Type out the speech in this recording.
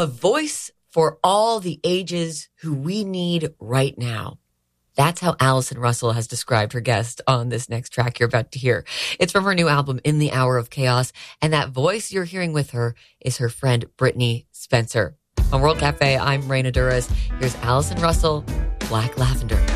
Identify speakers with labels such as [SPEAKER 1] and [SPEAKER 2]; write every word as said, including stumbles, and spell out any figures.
[SPEAKER 1] a voice for all the ages who we need right now. That's how Allison Russell has described her guest on this next track you're about to hear. It's from her new album, In the Hour of Chaos, and that voice you're hearing with her is her friend Brittney Spencer. On World Cafe, I'm Raina Douras. Here's Allison Russell, Black Lavender.